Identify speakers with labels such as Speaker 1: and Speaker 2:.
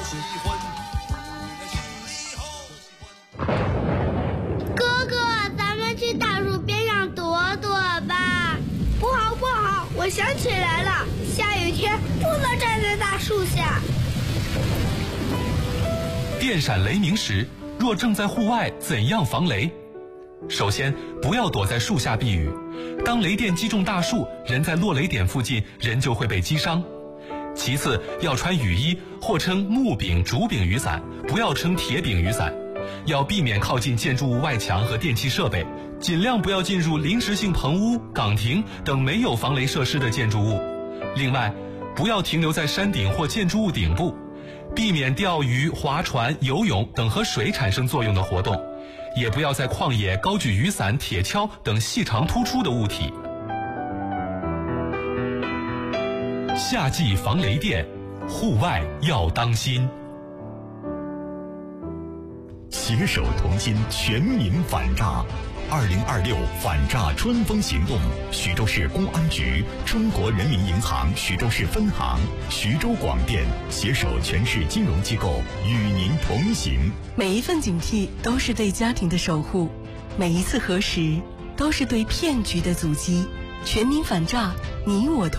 Speaker 1: 哥哥，咱们去大树边上躲躲吧。
Speaker 2: 不好不好，我想起来了，下雨天不能站在大树下。
Speaker 3: 电闪雷鸣时，若正在户外，怎样防雷？首先，不要躲在树下避雨。当雷电击中大树，人在落雷点附近，人就会被击伤。其次，要穿雨衣或撑木柄、竹柄雨伞，不要撑铁柄雨伞。要避免靠近建筑物外墙和电气设备，尽量不要进入临时性棚屋、岗亭等没有防雷设施的建筑物。另外，不要停留在山顶或建筑物顶部，避免钓鱼、划船、游泳等和水产生作用的活动，也不要在旷野高举雨伞、铁锹等细长突出的物体。夏季防雷电，户外要当心。
Speaker 4: 携手同心，全民反诈。2026反诈春风行动，徐州市公安局、中国人民银行徐州市分行、徐州广电携手全市金融机构与您同行。
Speaker 5: 每一份警惕都是对家庭的守护，每一次核实都是对骗局的阻击。全民反诈，你我同